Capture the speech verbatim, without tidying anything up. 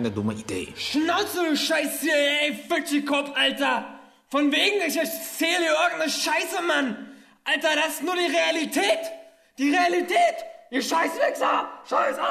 keine dumme Idee. Schnauze, du Scheiße, ey, Fischkopf, Alter. Von wegen, ich erzähle dir irgendeine Scheiße, Mann. Alter, das ist nur die Realität. Die Realität. Ihr Scheißwichser. Scheiß